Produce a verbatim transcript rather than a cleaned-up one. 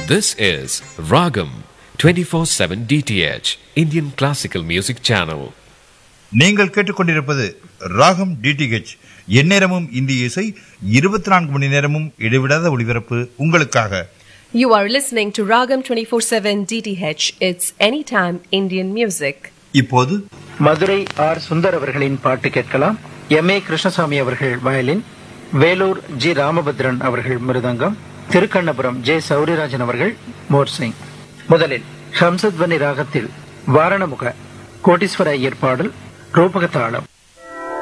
This is Ragam twenty-four seven D T H Indian Classical Music Channel. நீங்கள் கேட்டுக்கொண்டிருப்பது ராகம் DTH, எந்நேரமும் இந்திய இசை, இருபத்தி நான்கு மணி நேரமும் இடைவிடாத ஒளிபரப்பு உங்களுக்காக. You are listening to Ragam twenty-four seven D T H. It's anytime Indian music. இப்போது மதுரை ஆர் சுந்தர் அவர்களின் பாட்டு கேட்கலாம். எம் ஏ கிருஷ்ணசாமி அவர்கள் வயலின், வேலூர் ஜி ராமபத்ரன் அவர்கள் மிருதங்கம், திருக்கண்ணபுரம் ஜே சௌரிராஜன் அவர்கள் மோர்சிங். முதலில் ஹம்சத்வனி ராகத்தில் வாரணமுக கோட்டீஸ்வர ஐயர் பாடல், ரூபகதாளம்.